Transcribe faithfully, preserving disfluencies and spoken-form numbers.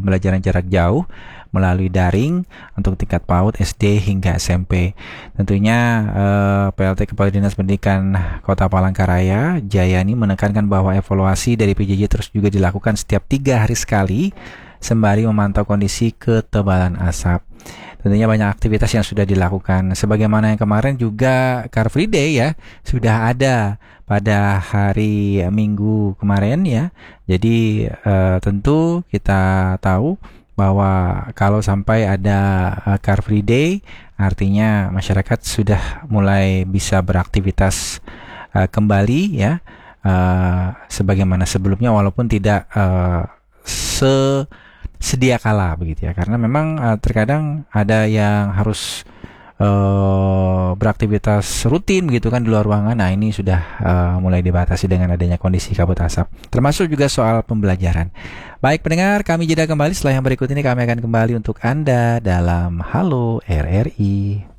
pembelajaran jarak jauh melalui daring untuk tingkat PAUD, S D hingga S M P. Tentunya eh, P L T Kepala Dinas Pendidikan Kota Palangkaraya, Jayani, menekankan bahwa evaluasi dari P J J terus juga dilakukan setiap tiga hari sekali sembari memantau kondisi ketebalan asap. Tentunya banyak aktivitas yang sudah dilakukan. Sebagaimana yang kemarin juga Car Free Day ya, sudah ada pada hari Minggu kemarin ya. Jadi eh, tentu kita tahu bahwa kalau sampai ada uh, Car Free Day, artinya masyarakat sudah mulai bisa beraktivitas uh, kembali ya, uh, sebagaimana sebelumnya, walaupun tidak uh, sedia kala begitu ya, karena memang uh, terkadang ada yang harus uh, beraktivitas rutin gitu kan di luar ruangan. Nah, ini sudah uh, mulai dibatasi dengan adanya kondisi kabut asap, termasuk juga soal pembelajaran. Baik pendengar, kami jeda kembali. Setelah yang berikut ini kami akan kembali untuk Anda dalam Halo R R I.